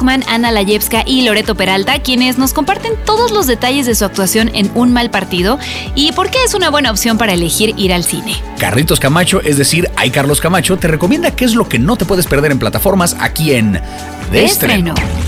Hoffman, Ana Layevska y Loreto Peralta, quienes nos comparten todos los detalles de su actuación en Un mal partido y por qué es una buena opción para elegir ir al cine. Carlitos Camacho, es decir, Ay Carlos Camacho, te recomienda qué es lo que no te puedes perder en plataformas aquí en De Estreno.